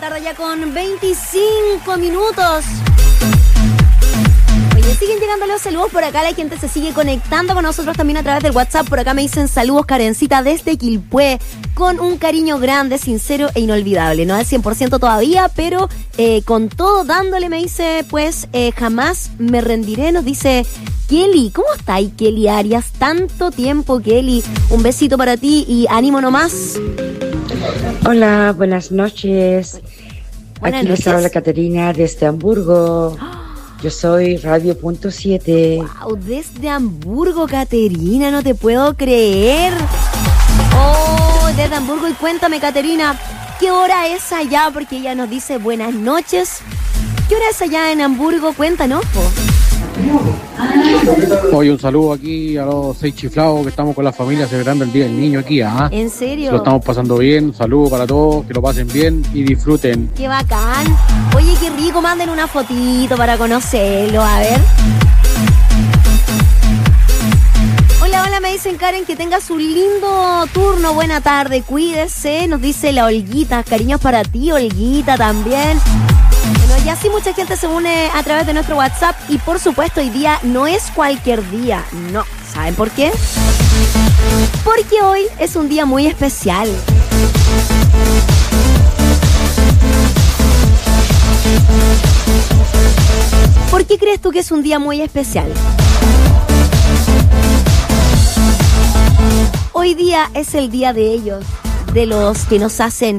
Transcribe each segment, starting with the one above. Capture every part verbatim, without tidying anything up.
tarde ya con veinticinco minutos. Oye, siguen llegando los saludos por acá, la gente se sigue conectando con nosotros también a través del WhatsApp. Por acá me dicen saludos, Karencita, desde Quilpué, con un cariño grande, sincero e inolvidable. No al cien por ciento todavía, pero eh, con todo dándole, me dice, pues eh, jamás me rendiré, nos dice Kelly. ¿Cómo está ahí, Kelly Arias? Tanto tiempo, Kelly. Un besito para ti y ánimo nomás. Hola, buenas noches. Buenas Aquí noches. les habla Caterina desde Hamburgo. Yo soy Radio Punto siete. Wow, desde Hamburgo, Caterina, no te puedo creer. Oh, desde Hamburgo. Y cuéntame, Caterina, ¿qué hora es allá? Porque ella nos dice buenas noches. ¿Qué hora es allá en Hamburgo? Cuéntanos, po. Hoy un saludo aquí a los seis chiflados que estamos con la familia celebrando el Día del Niño aquí. ¿Ah? ¿En serio? Lo estamos pasando bien. Un saludo para todos, que lo pasen bien y disfruten. Qué bacán. Oye, qué rico, manden una fotito para conocerlo, a ver. Hola, hola, me dicen Karen que tengas un lindo turno, buena tarde, cuídese, nos dice la Olguita, cariños para ti, Olguita, también. Bueno, ya sí mucha gente se une a través de nuestro WhatsApp y por supuesto hoy día no es cualquier día, no. ¿Saben por qué? Porque hoy es un día muy especial. ¿Por qué crees tú que es un día muy especial? Hoy día es el día de ellos, de los que nos hacen...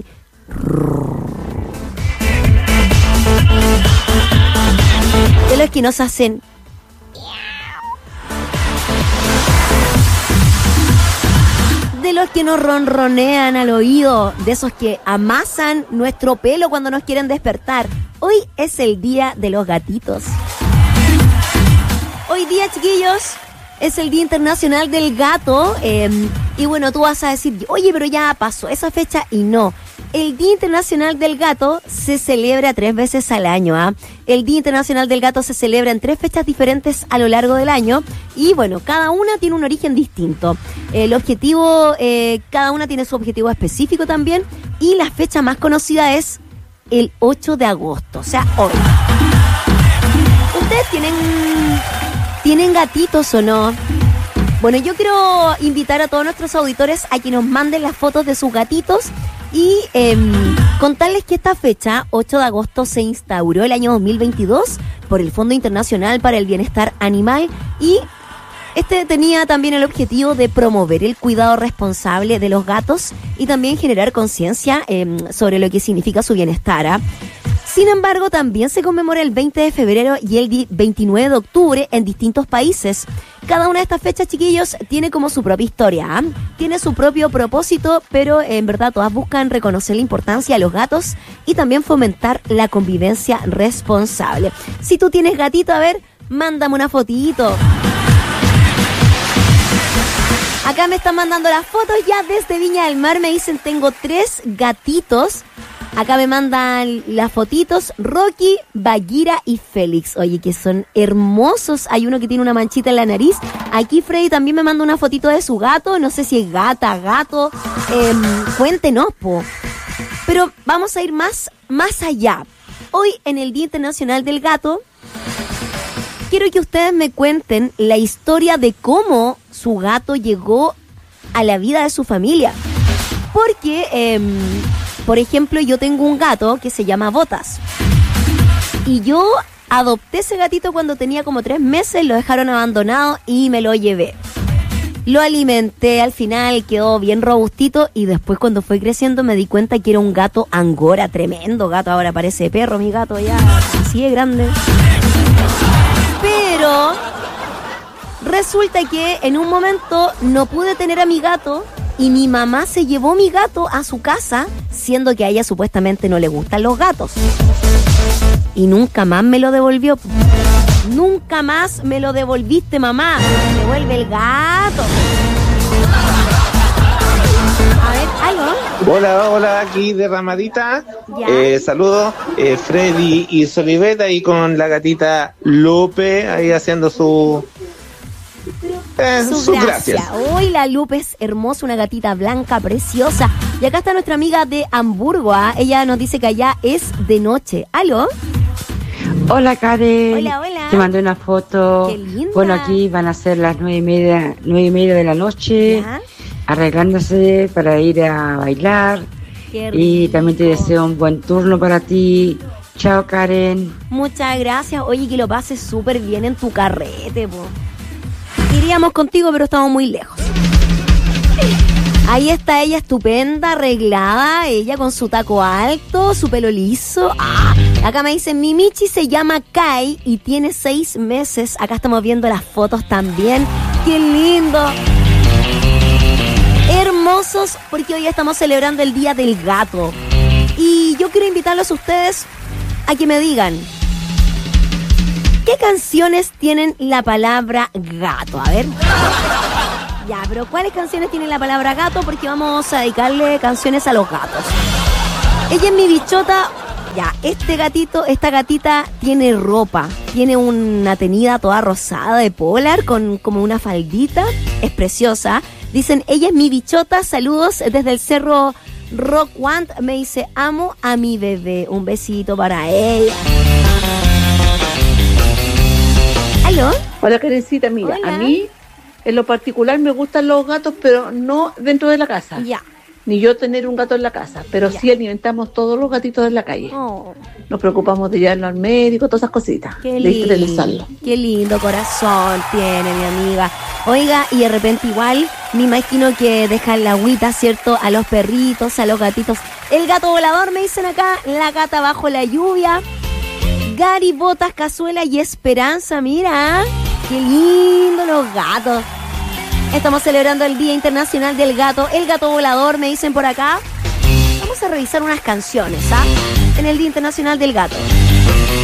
De los que nos hacen... De los que nos ronronean al oído, de esos que amasan nuestro pelo cuando nos quieren despertar. Hoy es el día de los gatitos. Hoy día, chiquillos, es el Día Internacional del Gato. Eh, y bueno, tú vas a decir, oye, pero ya pasó esa fecha, y no. El Día Internacional del Gato se celebra tres veces al año. ¿ah? El Día Internacional del Gato se celebra en tres fechas diferentes a lo largo del año. Y bueno, cada una tiene un origen distinto. El objetivo, eh, cada una tiene su objetivo específico también. Y la fecha más conocida es el ocho de agosto, o sea, hoy. ¿Ustedes tienen, tienen gatitos o no? Bueno, yo quiero invitar a todos nuestros auditores a que nos manden las fotos de sus gatitos y eh, contarles que esta fecha, ocho de agosto, se instauró el año dos mil veintidós por el Fondo Internacional para el Bienestar Animal y este tenía también el objetivo de promover el cuidado responsable de los gatos y también generar conciencia eh, sobre lo que significa su bienestar. ¿eh? Sin embargo, también se conmemora el veinte de febrero y el veintinueve de octubre en distintos países. Cada una de estas fechas, chiquillos, tiene como su propia historia, ¿eh? Tiene su propio propósito, pero en verdad todas buscan reconocer la importancia de los gatos y también fomentar la convivencia responsable. Si tú tienes gatito, a ver, mándame una fotito. Acá me están mandando las fotos ya desde Viña del Mar. Me dicen, tengo tres gatitos. Acá me mandan las fotitos Rocky, Bagheera y Félix. Oye, que son hermosos. Hay uno que tiene una manchita en la nariz. Aquí Freddy también me manda una fotito de su gato. No sé si es gata, gato. Eh, cuéntenos, po. Pero vamos a ir más, más allá. Hoy, en el Día Internacional del Gato, quiero que ustedes me cuenten la historia de cómo su gato llegó a la vida de su familia. Porque... Eh, Por ejemplo, yo tengo un gato que se llama Botas. Y yo adopté ese gatito cuando tenía como tres meses, lo dejaron abandonado y me lo llevé. Lo alimenté, al final quedó bien robustito y después cuando fue creciendo me di cuenta que era un gato angora, tremendo gato. Ahora parece perro mi gato, ya así de grande. Pero resulta que en un momento no pude tener a mi gato. Y mi mamá se llevó mi gato a su casa, siendo que a ella supuestamente no le gustan los gatos. Y nunca más me lo devolvió. Nunca más me lo devolviste, mamá. Me devuelve el gato. A ver, ¿algo? Hola, hola, aquí de Ramadita. Ya. Eh, saludos, eh, Freddy y Soliveta ahí con la gatita Lupe ahí haciendo su... Eh, Su, su gracia. gracias. Hoy la Lupe es hermosa, una gatita blanca, preciosa. Y acá está nuestra amiga de Hamburgo. ¿ah? Ella nos dice que allá es de noche. ¿Aló? Hola Karen. Hola, hola. Te mandé una foto. Qué linda. Bueno, aquí van a ser las nueve y media, nueve y media de la noche, ¿Ya? arreglándose para ir a bailar. Qué Y rico. también te deseo un buen turno para ti. Chao Karen. Muchas gracias. Oye, que lo pases súper bien en tu carrete, po. Iríamos contigo, pero estamos muy lejos. Ahí está ella, estupenda, arreglada, ella con su taco alto, su pelo liso. Ah, acá me dicen, mi Michi se llama Kai y tiene seis meses. Acá estamos viendo las fotos también. ¡Qué lindo! Hermosos, porque hoy estamos celebrando el Día del Gato. Y yo quiero invitarlos a ustedes a que me digan, ¿qué canciones tienen la palabra gato? A ver. Ya, pero ¿cuáles canciones tienen la palabra gato? Porque vamos a dedicarle canciones a los gatos. Ella es mi bichota. Ya, este gatito, esta gatita tiene ropa. Tiene una tenida toda rosada de polar con como una faldita. Es preciosa. Dicen, ella es mi bichota. Saludos desde el cerro Rockwand. Me dice, amo a mi bebé. Un besito para ella. ¿Aló? Hola, Karencita, mira, Hola. a mí en lo particular me gustan los gatos, pero no dentro de la casa. Ya. Ni yo tener un gato en la casa, pero Ya. sí alimentamos todos los gatitos en la calle. Oh, Nos preocupamos de llevarlo al médico, todas esas cositas, qué de lindo. esterilizarlo. Qué lindo corazón tiene mi amiga. Oiga, y de repente igual me imagino que dejan la agüita, ¿cierto? A los perritos, a los gatitos. El gato volador, me dicen acá, la gata bajo la lluvia. Gary, Botas, Cazuela y Esperanza, mira. Qué lindo los gatos. Estamos celebrando el Día Internacional del Gato. El gato volador, me dicen por acá. Vamos a revisar unas canciones, ¿ah? En el Día Internacional del Gato.